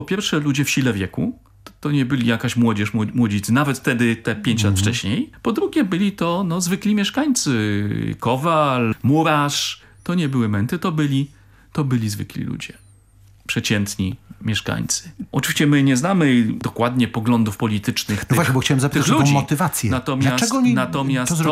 Po pierwsze, ludzie w sile wieku. To nie byli jakaś młodzież, młodzicy, nawet wtedy te 5 lat wcześniej. Po drugie, byli to zwykli mieszkańcy. Kowal, murarz. To nie były menty, to byli zwykli ludzie. Przeciętni mieszkańcy. Oczywiście my nie znamy dokładnie poglądów politycznych No właśnie, bo chciałem zapytać o tą motywację. Dlaczego oni to zrobili?